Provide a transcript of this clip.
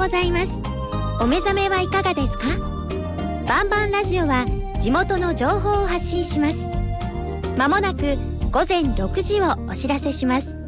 ございます。お目覚めはいかがですか？バンバンラジオは地元の情報を発信します。まもなく午前6時をお知らせします。